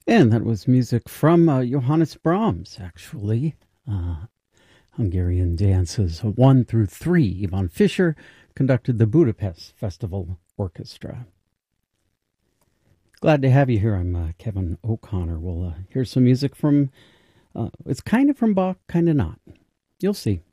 And that was music from Johannes Brahms, actually. Hungarian dances 1 through 3. Ivan Fischer conducted the Budapest Festival Orchestra. Glad to have you here. I'm Kevin O'Connor. We'll hear some music from, it's kind of from Bach, kind of not. You'll see.